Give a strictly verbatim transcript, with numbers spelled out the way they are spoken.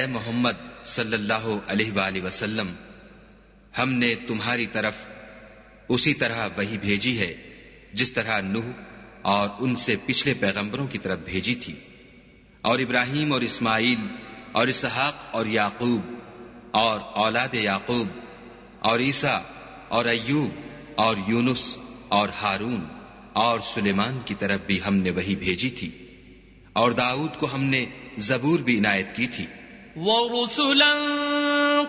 ए मोहम्मद सल्लल्लाहु अलैहि वसल्लम, हमने तुम्हारी तरफ उसी तरह वही भेजी है जिस तरह नूह और उनसे पिछले पैगंबरों की तरफ भेजी थी, और इब्राहिम और इस्माइल और इसहाक और याकूब और औलाद याकूब और ईसा और अय्यूब और यूनुस और हारून और सुलेमान की तरफ भी हमने वही भेजी थी, और दाऊद को हमने जबूर भी इनायत की थी। वरुसुलन